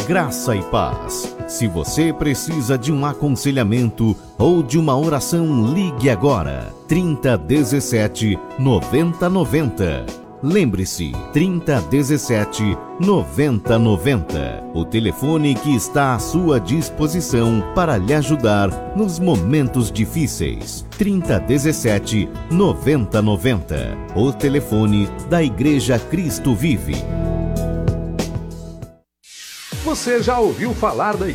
graça e paz. Se você precisa de um aconselhamento ou de uma oração, ligue agora. 3017 9090. Lembre-se, 3017 9090. O telefone que está à sua disposição para lhe ajudar nos momentos difíceis. 3017 9090. O telefone da Igreja Cristo Vive. Você já ouviu falar da